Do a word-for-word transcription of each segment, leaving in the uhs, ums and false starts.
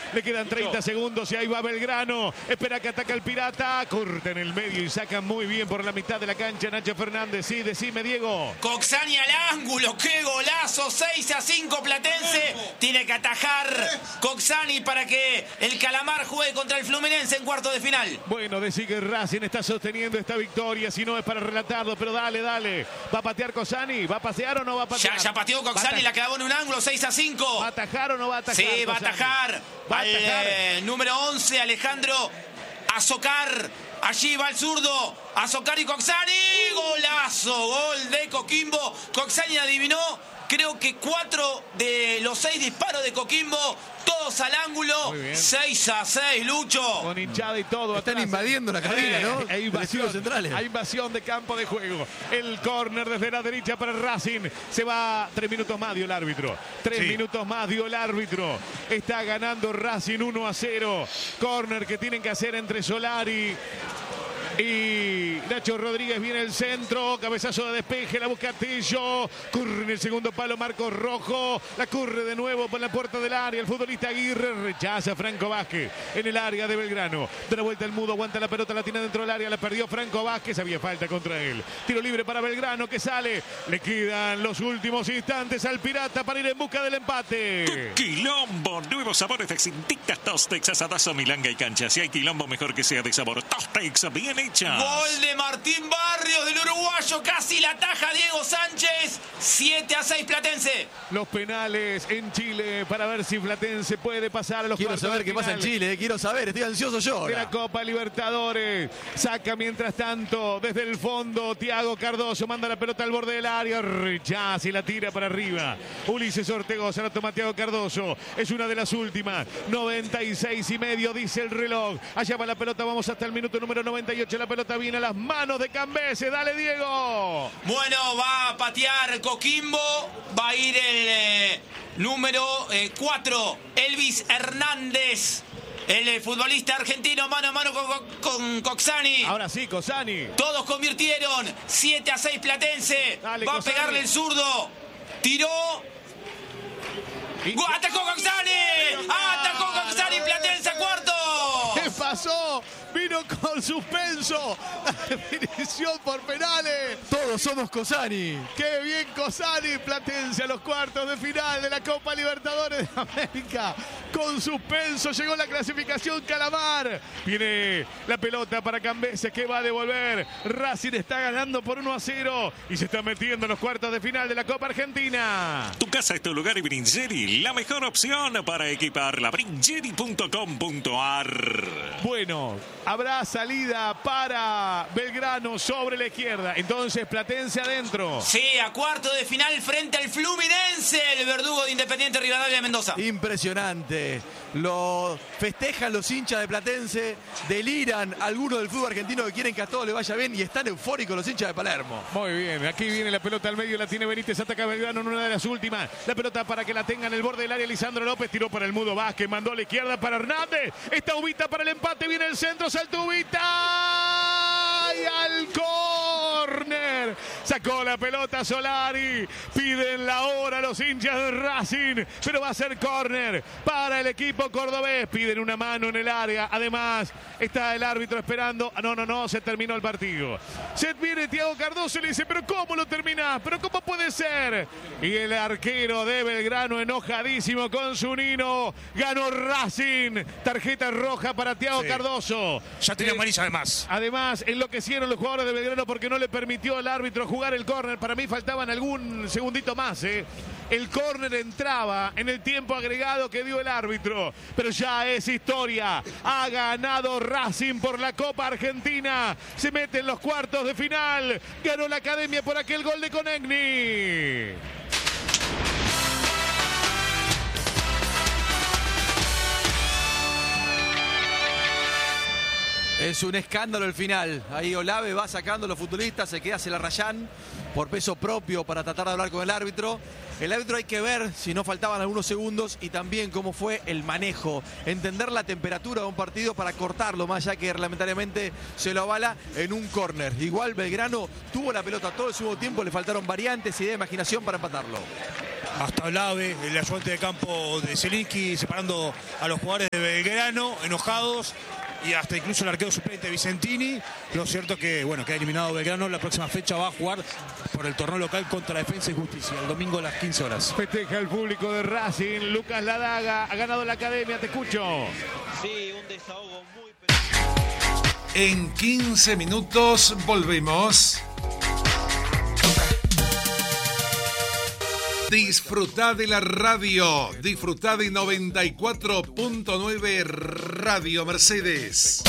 Le quedan treinta segundos y ahí va Belgrano. Espera que ataca el Pirata. Corta en el medio y saca muy bien por la mitad de la cancha Nacho Fernández. Sí, decime, Diego. Coxani al ángulo. ¡Qué golazo! seis a cinco Platense. Tiene que atajar Coxani para que el Calamar juegue contra el Fluminense en cuarto de final. Bueno, decir que Racing está sosteniendo esta victoria. Si no es para relatarlo, pero dale, dale. ¿Va a patear Coxani? ¿Va a pasear o no va a patear? Ya, ya pateó Coxani, la clavó en un ángulo, seis a cinco. ¿Va a atajar o no va a atajar? Sí, va a atajar. ¿Va a al atajar? Eh, número once, Alejandro Azocar. Allí va el zurdo. Azocar y Coxani. Golazo. Gol de Coquimbo. Coxani adivinó. Creo que cuatro de los seis disparos de Coquimbo, todos al ángulo. seis a seis, Lucho. Con hinchada y todo. Están atrás. invadiendo la cabina, ¿no? Hay invasión, centrales. hay invasión de campo de juego. El córner desde la derecha para el Racing. Se va tres minutos más, dio el árbitro. Tres sí. minutos más dio el árbitro. Está ganando Racing uno a cero. Córner que tienen que hacer entre Solari y Nacho Rodríguez. Viene el centro, cabezazo de despeje, la busca Tello, corre en el segundo palo Marcos Rojo, la corre de nuevo por la puerta del área, el futbolista Aguirre rechaza a Franco Vázquez en el área de Belgrano, da la vuelta el Mudo, aguanta la pelota, la tiene dentro del área, la perdió Franco Vázquez, había falta contra él, tiro libre para Belgrano que sale, le quedan los últimos instantes al Pirata para ir en busca del empate. ¡Qué quilombo! Nuevos sabores de Cintitas Tostex, asadazo, milanga y cancha. Si hay quilombo, mejor que sea de sabor. Tostex, bien hechas. Gol de Martín Barrios del uruguayo, casi la taja Diego Sánchez. siete a seis Platense. Los penales en Chile para ver si Platense puede pasar a los Quiero saber qué pasa en Chile, eh. quiero saber, estoy ansioso yo ahora. De la Copa Libertadores. Saca mientras tanto desde el fondo Thiago Cardoso, manda la pelota al borde del área, rechaza y la tira para arriba. Ulises Ortegoza, la toma Thiago Cardoso. Es una de las últimas. noventa y seis y medio dice el reloj. Allá va la pelota, vamos hasta el minuto número noventa y ocho. La pelota viene a las manos de Cambese. Dale, Diego. Bueno, va a patear Coquimbo. Va a ir el eh, número cuatro, eh, Elvis Hernández. El eh, futbolista argentino mano a mano con, con Coxani. Ahora sí, Coxani. Todos convirtieron. siete a seis Platense. Dale, va Coxani. A pegarle el zurdo. Tiró. Y... ¡Atacó Coxani! ¡Atacó Coxani! Platense cuarto. ¿Qué pasó? Vino con suspenso. La definición por penales. Todos somos Coxani. ¡Qué bien Coxani! Platense a los cuartos de final de la Copa Libertadores de América. Con suspenso llegó la clasificación Calamar. Viene la pelota para Cambese que va a devolver. Racing está ganando por uno a cero y se está metiendo en los cuartos de final de la Copa Argentina. Tu casa es tu lugar y Bringeri, la mejor opción para equiparla. Bringeri punto com punto ar. Bueno, habrá salida para Belgrano sobre la izquierda. Entonces Platense adentro. Sí, a cuarto de final frente al Fluminense, el verdugo de Independiente Rivadavia de Mendoza. Impresionante. Lo festejan los hinchas de Platense, deliran algunos del fútbol argentino que quieren que a todos les vaya bien y están eufóricos los hinchas de Palermo. Muy bien, aquí viene la pelota al medio, la tiene Benítez, ataca Belgrano en una de las últimas. La pelota para que la tenga en el borde del área, Lisandro López tiró para el Mudo Vázquez, mandó a la izquierda para Hernández. Está Ubita para el empate, viene el centro, saltó Ubita y al córner. Sacó la pelota Solari, piden la hora los hinchas de Racing, pero va a ser córner para el equipo cordobés. Piden una mano en el área, además está el árbitro esperando. No, no, no, se terminó el partido. Se viene Thiago Cardoso y le dice, pero ¿cómo lo terminás? ¿Pero cómo puede ser? Y el arquero de Belgrano enojadísimo con su Nino. Ganó Racing. Tarjeta roja para Thiago sí. Cardoso. Ya tenía amarilla además. Además, enloquecieron los jugadores de Belgrano porque no le permitió al árbitro jugar el córner. Para mí faltaban algún segundito más, ¿eh? El córner entraba en el tiempo agregado que dio el árbitro. Pero ya es historia. Ha ganado Racing por la Copa Argentina. Se mete en los cuartos de final. Ganó la Academia por aquel gol de Conegni. Es un escándalo el final. Ahí Olave va sacando a los futbolistas, se queda Celarrayán por peso propio para tratar de hablar con el árbitro. El árbitro hay que ver si no faltaban algunos segundos y también cómo fue el manejo. Entender la temperatura de un partido para cortarlo, más allá que reglamentariamente se lo avala en un córner. Igual Belgrano tuvo la pelota todo el segundo tiempo, le faltaron variantes y de imaginación para empatarlo. hasta Olave, el ayudante de campo de Zielinski, separando a los jugadores de Belgrano, enojados, y hasta incluso el arquero suplente Vicentini. Lo cierto que, bueno, queda eliminado Belgrano. La próxima fecha va a jugar por el torneo local contra Defensa y Justicia, el domingo a las quince horas. Festeja el público de Racing. Lucas Ladaga ha ganado la academia, te escucho. Sí, un desahogo muy... En quince minutos volvemos. Disfrutá de la radio, disfrutá de noventa y cuatro punto nueve Radio Mercedes.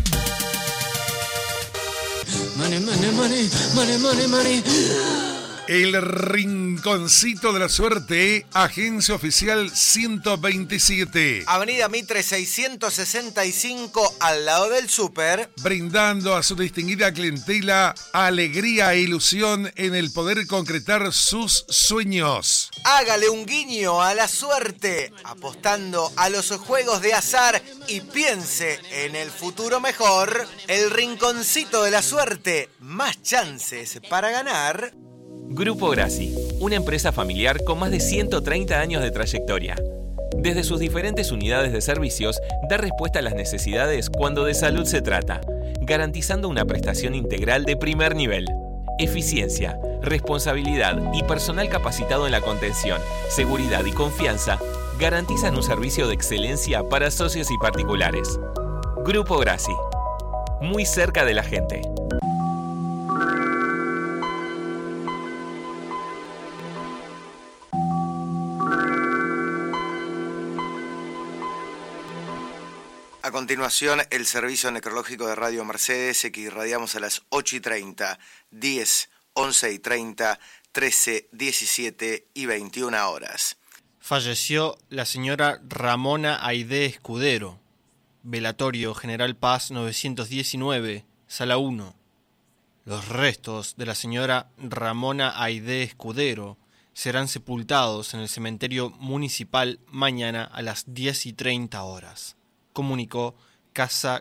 Money, money, money, money, money, money. El Rinconcito de la Suerte, agencia oficial ciento veintisiete. Avenida Mitre seiscientos sesenta y cinco, al lado del súper. Brindando a su distinguida clientela alegría e ilusión en el poder concretar sus sueños. Hágale un guiño a la suerte, apostando a los juegos de azar y piense en el futuro mejor. El Rinconcito de la Suerte, más chances para ganar. Grupo Grassi, una empresa familiar con más de ciento treinta años de trayectoria. Desde sus diferentes unidades de servicios, da respuesta a las necesidades cuando de salud se trata, garantizando una prestación integral de primer nivel. Eficiencia, responsabilidad y personal capacitado en la contención, seguridad y confianza garantizan un servicio de excelencia para socios y particulares. Grupo Grassi, muy cerca de la gente. A continuación, el servicio necrológico de Radio Mercedes, que irradiamos a las ocho y treinta, diez, once y treinta, trece, diecisiete y veintiuna horas. Falleció la señora Ramona Aidé Escudero. Velatorio General Paz novecientos diecinueve, Sala uno. Los restos de la señora Ramona Aidé Escudero serán sepultados en el cementerio municipal mañana a las diez y treinta horas. Comunicó Casa